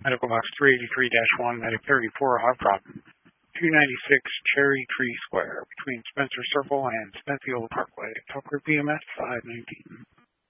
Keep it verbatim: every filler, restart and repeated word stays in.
Medical Box three eighty-three dash one, Medic thirty-four, hot problem. two ninety-six Cherry Tree Square between Spencer Circle and Smithfield Parkway. Tucker B M S five nineteen.